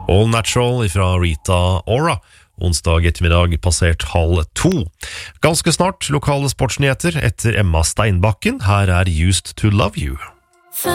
All Natural fra Rita Ora. Onsdag ettermiddag passert 1:30. Ganske snart lokale sportsnyheter etter Emma Steinbakken. Her Used to Love You.